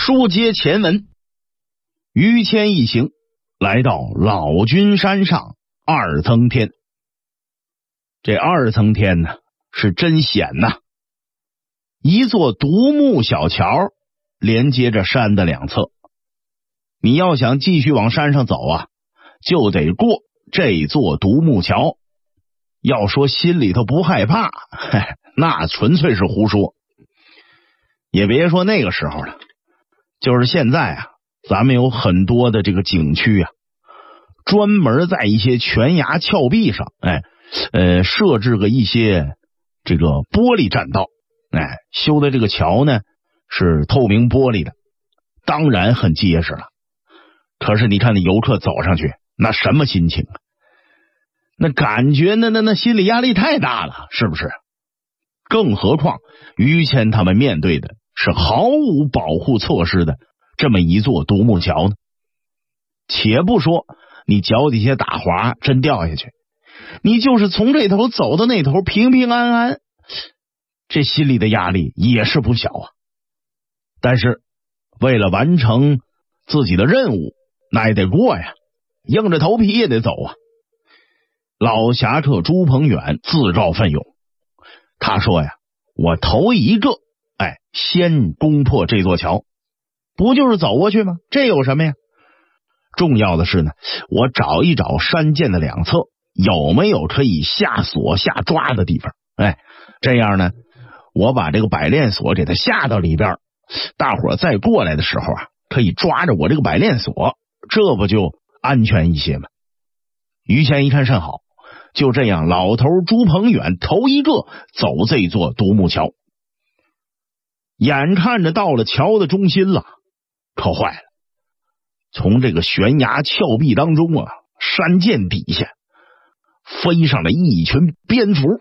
书接前文，于谦一行来到老君山上二层天。这二层天呢，是真险呐！一座独木小桥连接着山的两侧，你要想继续往山上走啊，就得过这座独木桥。要说心里头不害怕，那纯粹是胡说。也别说那个时候了，就是现在啊，咱们有很多的这个景区啊，专门在一些悬崖峭壁上，设置个一些这个玻璃栈道，修的这个桥呢是透明玻璃的，当然很结实了。可是你看那游客走上去，那什么心情啊？那感觉那心理压力太大了，是不是？更何况于谦他们面对的是毫无保护措施的这么一座独木桥呢。且不说你脚底下打滑真掉下去，你就是从这头走到那头平平安安，这心里的压力也是不小啊。但是为了完成自己的任务，那也得过呀，硬着头皮也得走啊。老侠客朱鹏远自告奋勇，他说呀，我头一个先攻破这座桥，不就是走过去吗？这有什么呀？重要的是呢，我找一找山涧的两侧有没有可以下锁下抓的地方，这样呢，我把这个百炼锁给它下到里边，大伙再过来的时候啊，可以抓着我这个百炼锁，这不就安全一些吗？于谦一看甚好，就这样，老头朱鹏远头一个走这座独木桥。眼看着到了桥的中心了，可坏了，从这个悬崖峭壁当中啊，山涧底下飞上了一群蝙蝠。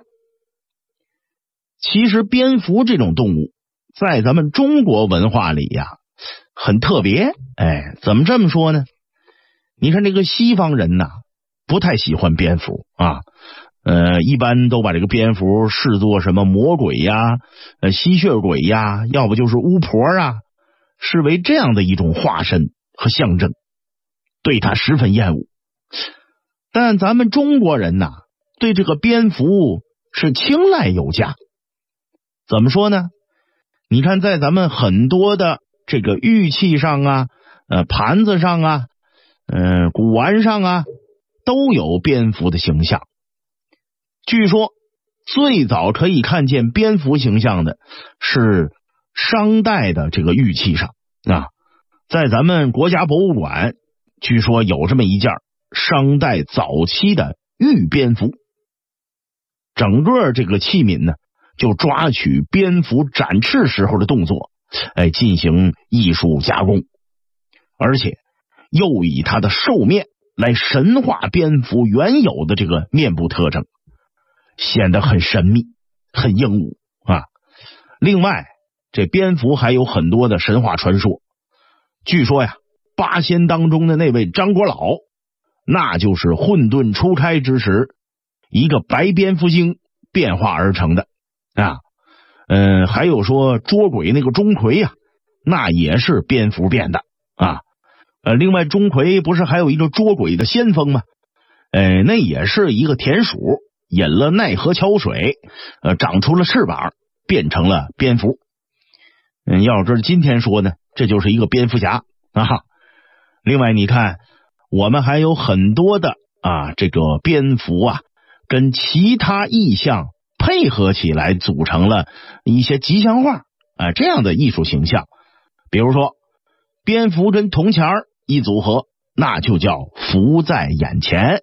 其实蝙蝠这种动物在咱们中国文化里呀很特别。怎么这么说呢？你看这个西方人呐，不太喜欢蝙蝠啊，一般都把这个蝙蝠视作什么魔鬼呀、吸血鬼呀，要不就是巫婆啊，视为这样的一种化身和象征，对它十分厌恶。但咱们中国人呐，对这个蝙蝠是青睐有加。怎么说呢？你看在咱们很多的这个玉器上啊、盘子上啊、古玩上啊，都有蝙蝠的形象。据说最早可以看见蝙蝠形象的是商代的这个玉器上啊，在咱们国家博物馆据说有这么一件商代早期的玉蝙蝠，整个这个器皿呢就抓取蝙蝠展翅时候的动作进行艺术加工，而且又以它的兽面来神化蝙蝠原有的这个面部特征，显得很神秘很英武啊。另外这蝙蝠还有很多的神话传说，据说呀，八仙当中的那位张国老，那就是混沌初开之时一个白蝙蝠精变化而成的啊。还有说捉鬼那个钟馗啊，那也是蝙蝠变的啊。另外钟馗不是还有一个捉鬼的先锋吗？那也是一个田鼠饮了奈何桥水，长出了翅膀，变成了蝙蝠。要是今天说呢，这就是一个蝙蝠侠啊。另外你看，我们还有很多的这个蝙蝠啊，跟其他意象配合起来，组成了一些吉祥画这样的艺术形象。比如说蝙蝠跟铜钱一组合，那就叫福在眼前。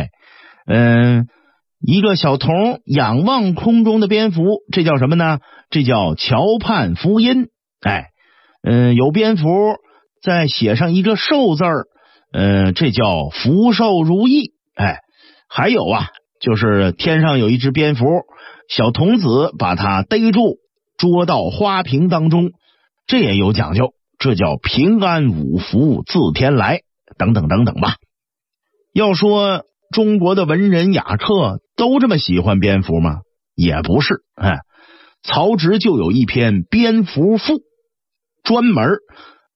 一个小童仰望空中的蝙蝠，这叫什么呢？这叫桥畔福音。有蝙蝠再写上一个寿字儿，这叫福寿如意。还有就是天上有一只蝙蝠，小童子把它逮住，捉到花瓶当中，这也有讲究，这叫平安五福自天来，等等等等吧。要说中国的文人雅客都这么喜欢蝙蝠吗？也不是。曹植就有一篇蝙蝠赋，专门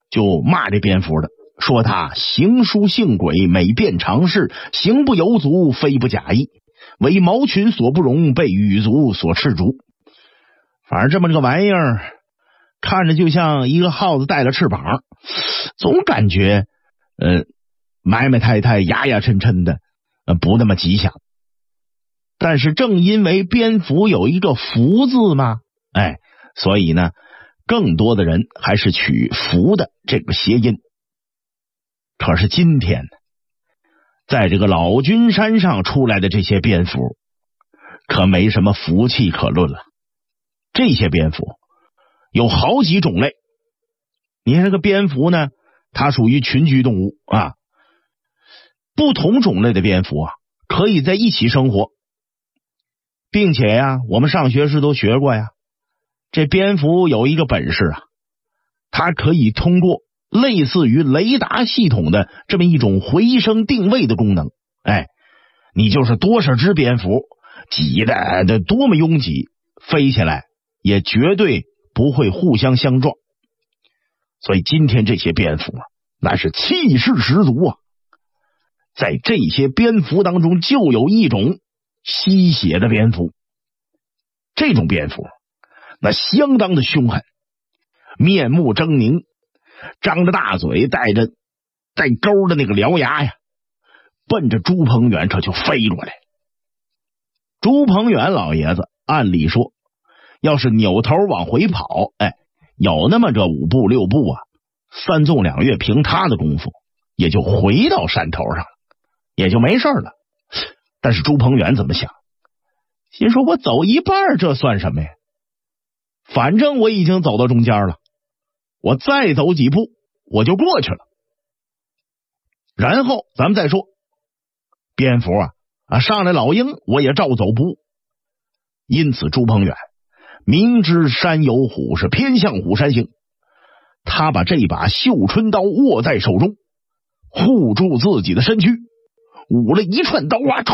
就骂这蝙蝠的，说他行书性诡，美变常事，行不由足，非不假意，为毛群所不容，被羽族所斥逐。反正这么这个玩意儿，看着就像一个耗子带了翅膀，总感觉埋埋汰汰，牙牙碜碜的，不那么吉祥。但是正因为蝙蝠有一个福字嘛，所以呢，更多的人还是取福的这个谐音。可是今天呢，在这个老君山上出来的这些蝙蝠，可没什么福气可论了。这些蝙蝠有好几种类。你看这个蝙蝠呢，它属于群居动物啊，不同种类的蝙蝠啊，可以在一起生活。并且呀，我们上学时都学过呀，这蝙蝠有一个本事啊，它可以通过类似于雷达系统的这么一种回声定位的功能，你就是多少只蝙蝠挤的多么拥挤，飞起来也绝对不会互相相撞。所以今天这些蝙蝠啊，那是气势十足啊。在这些蝙蝠当中，就有一种吸血的蝙蝠。这种蝙蝠那相当的凶狠，面目狰狞，张着大嘴，带钩的那个獠牙呀，奔着朱鹏远这就飞过来。朱鹏远老爷子按理说要是扭头往回跑，有那么这5步6步啊，3纵2跃，凭他的功夫也就回到山头上了，也就没事了。但是朱鹏远怎么想？心说我走一半这算什么呀？反正我已经走到中间了，我再走几步我就过去了。然后咱们再说蝙蝠上来老鹰我也照走不误。因此朱鹏远明知山有虎，是偏向虎山行。他把这把绣春刀握在手中，护住自己的身躯，舞了一串刀啊，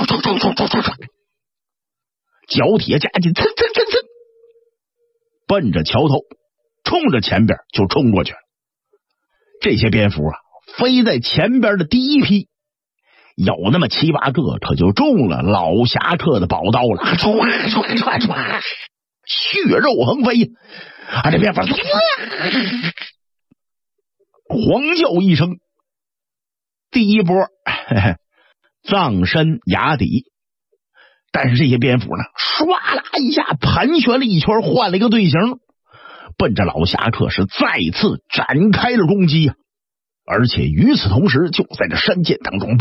脚铁夹紧，噌，奔着桥头，冲着前边就冲过去了。这些蝙蝠飞在前边的第一批，有那么7、8个，可就中了老侠客的宝刀了，血肉横飞这蝙蝠狂叫一声，第一波葬身崖底。但是这些蝙蝠呢，唰啦一下盘旋了一圈，换了一个队形，奔着老侠客是再次展开了攻击啊！而且与此同时，就在这山涧当中，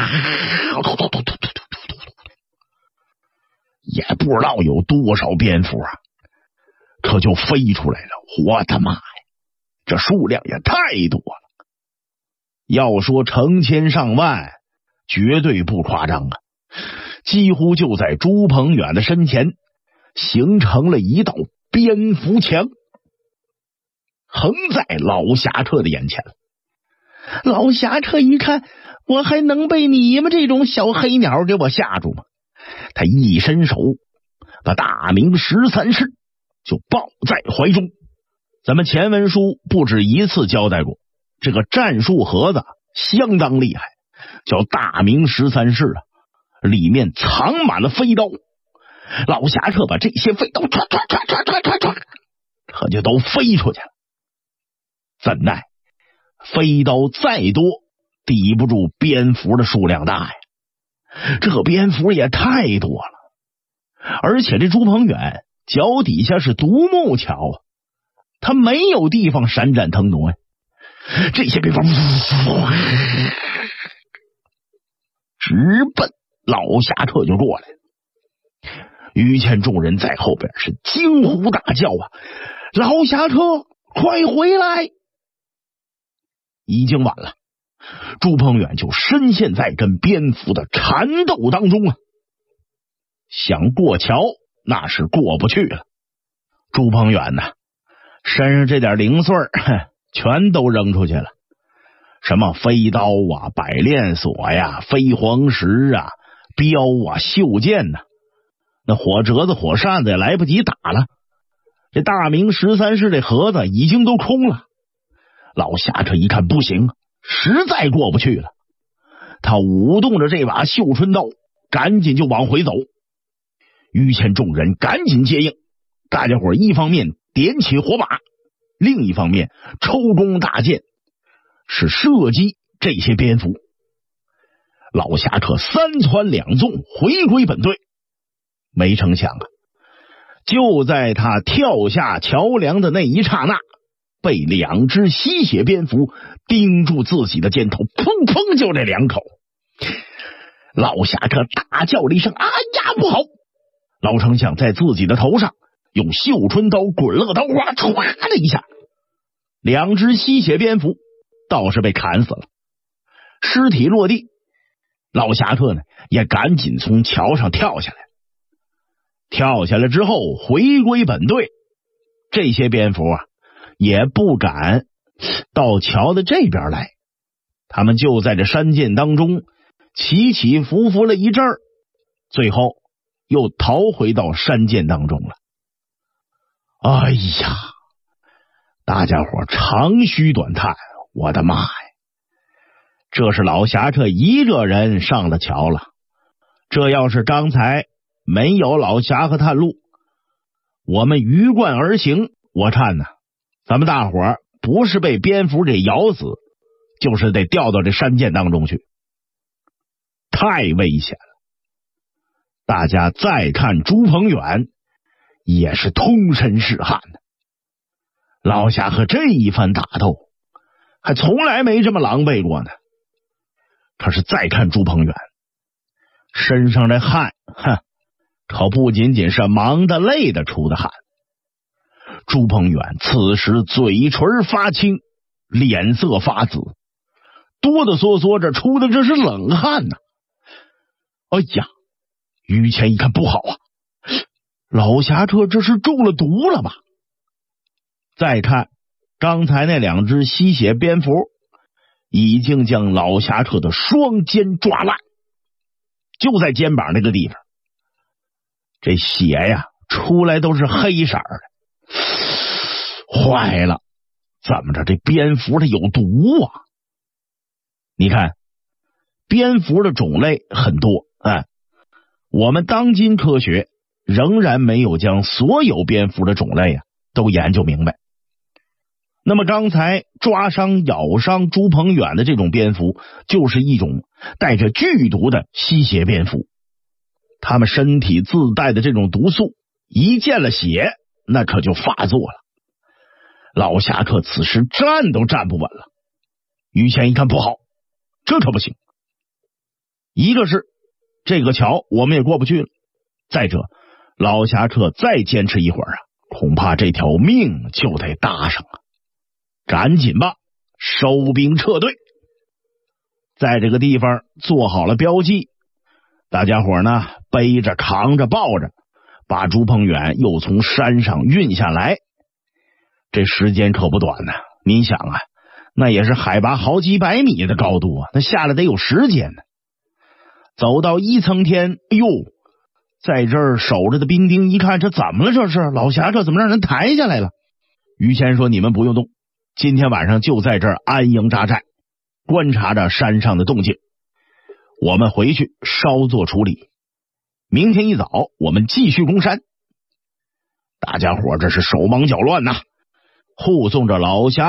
也不知道有多少蝙蝠可就飞出来了。我的妈呀，这数量也太多了，要说成千上万绝对不夸张啊！几乎就在朱鹏远的身前形成了一道蝙蝠墙，横在老侠客的眼前。老侠客一看，我还能被你们这种小黑鸟给我吓住吗？他一伸手把大明13式就抱在怀中。咱们前文书不止一次交代过，这个战术盒子相当厉害，叫大明13式里面藏满了飞刀。老侠客把这些飞刀可就都飞出去了。怎奈飞刀再多抵不住蝙蝠的数量大呀，这蝙蝠也太多了。而且这朱鹏远脚底下是独木桥他没有地方闪展腾挪这些蝙蝠直奔老侠客就过来了。于谦众人在后边是惊呼大叫老侠客快回来！已经晚了，朱鹏远就深陷在跟蝙蝠的缠斗当中想过桥那是过不去了。朱鹏远身上这点零碎全都扔出去了，什么飞刀百链锁飞黄石镖袖剑那火折子火扇子也来不及打了。这大明13式这盒子已经都空了， 老侠客一看不行，实在过不去了，他舞动着这把绣春刀，赶紧就往回走。于谦众人赶紧接应，大家伙一方面点起火把，另一方面抽弓大箭，是射击这些蝙蝠。老侠客三窜两纵，回归本队。没成想啊，就在他跳下桥梁的那一刹那，被两只吸血蝙蝠盯住自己的肩头，砰砰就这两口。老侠客大叫了一声：“哎呀，不好！”老丞相在自己的头上用绣春刀滚了个刀花，唰的一下，两只吸血蝙蝠倒是被砍死了，尸体落地。老侠客呢也赶紧从桥上跳下来，跳下来之后回归本队。这些蝙蝠啊也不敢到桥的这边来，他们就在这山涧当中起起伏伏了一阵儿，最后又逃回到山涧当中了。哎呀，大家伙长吁短叹，我的妈呀！这是老侠客一个人上了桥了，这要是刚才没有老侠客探路，我们鱼贯而行，我看呢，咱们大伙儿不是被蝙蝠给咬死，就是得掉到这山涧当中去，太危险了。大家再看朱鹏远，也是通身是汗的。老侠客这一番打斗，还从来没这么狼狈过呢。可是再看朱鹏远身上这汗，可不仅仅是忙的累的出的汗。朱鹏远此时嘴唇发青，脸色发紫，哆哆嗦嗦着出的这是冷汗呐。哎呀，于谦一看不好啊，老侠客这是中了毒了吧？再看刚才那两只吸血蝙蝠已经将老侠客的双肩抓烂，就在肩膀那个地方，这血呀出来都是黑色的。坏了，怎么着这蝙蝠它有毒啊？你看蝙蝠的种类很多，我们当今科学仍然没有将所有蝙蝠的种类都研究明白。那么刚才抓伤咬伤朱鹏远的这种蝙蝠，就是一种带着剧毒的吸血蝙蝠，它们身体自带的这种毒素一见了血，那可就发作了。老侠客此时站都站不稳了。于谦一看不好，这可不行，一个是这个桥我们也过不去了，再者老侠客再坚持一会儿恐怕这条命就得搭上了。赶紧吧，收兵撤退。在这个地方做好了标记，大家伙呢背着扛着抱着，把朱鹏远又从山上运下来。这时间可不短呢，您想那也是海拔好几百米的高度那下来得有时间呢。走到一层天，哎呦，在这儿守着的兵丁一看，这怎么了？这是老侠客怎么让人抬下来了？于谦说：“你们不用动，今天晚上就在这儿安营扎寨，观察着山上的动静。我们回去稍作处理，明天一早我们继续攻山。”大家伙这是手忙脚乱呐，护送着老侠